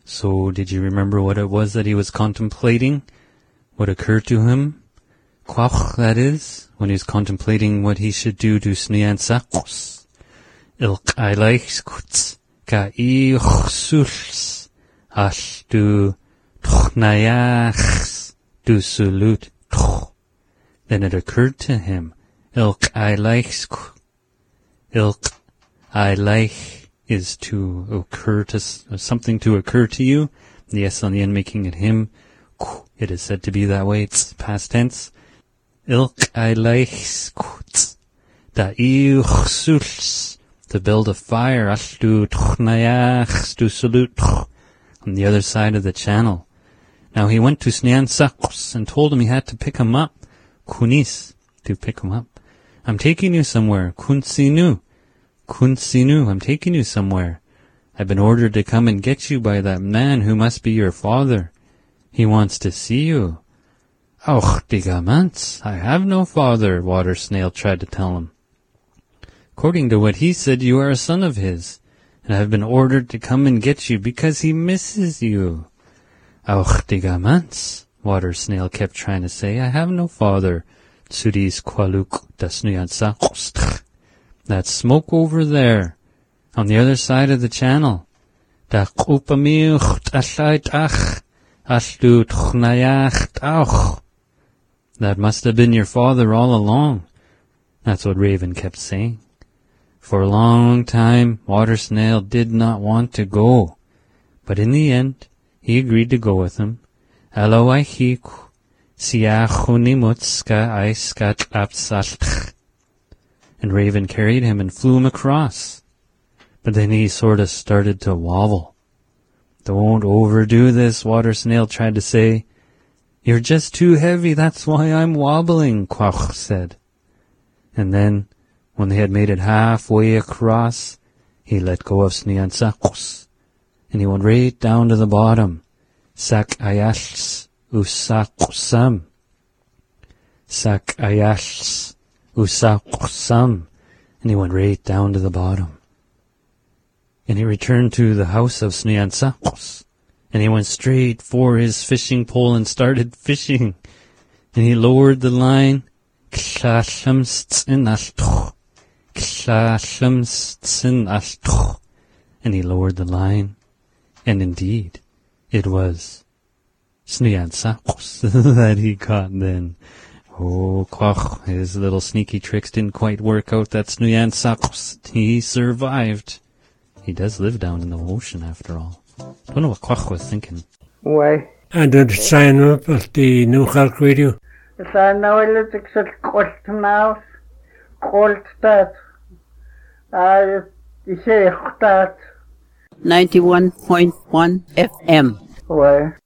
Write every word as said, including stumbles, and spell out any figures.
So did you remember what it was that he was contemplating? What occurred to him? Quach, that is, when he was contemplating what he should do to Snian Sakos. Ilk aileichs kuts ka ichsuls as du tchnayachs du sulut tch. Then it occurred to him, Ilk aileichs Ilk aileich is to occur to, something to occur to you. The S on the end making it him. It is said to be that way. It's past tense. Ilk aileichs kuts da ichsuls, to build a fire, ashtu tchnayachs du sulut tch, on the other side of the channel. Now he went to Snian Sakos and told him he had to pick him up. Kunis, to pick him up. I'm taking you somewhere. Kunsinu. Kunsinu, I'm taking you somewhere. I've been ordered to come and get you by that man who must be your father. He wants to see you. Och, digamants, I have no father, Water Snail tried to tell him. According to what he said, you are a son of his, and I have been ordered to come and get you because he misses you. Och, digamants, Water Snail kept trying to say, I have no father. Tsuris kwaluk dasnuyan sakostch. That smoke over there, on the other side of the channel. Da kupamiucht ashait ach, ashtu tchnayacht auch. That must have been your father all along. That's what Raven kept saying. For a long time, Water Snail did not want to go. But in the end, he agreed to go with him. Aloaichiku, siachunimutska aiskat apsaltch. And Raven carried him and flew him across. But then he sort of started to wobble. Don't overdo this, Water Snail tried to say. You're just too heavy, that's why I'm wobbling, Quach said. And then, when they had made it halfway across, he let go of Snian Sakos, and he went right down to the bottom. Sak ayashs usakosam. Sak ayashs usakosam. And he went right down to the bottom. And he returned to the house of Snian Sakos. And he went straight for his fishing pole and started fishing. And he lowered the line. And he lowered the line. And indeed, it was Snian Sakos that he caught then. Oh, Quach, his little sneaky tricks didn't quite work out. That Snian Sakos, he survived. He does live down in the ocean after all. Don't know what Quach was thinking. Why? And did it sign up at the New Khalk Radio? It's a analytics at Colt Mouse, Colt that. I say that. ninety-one point one F M. Why?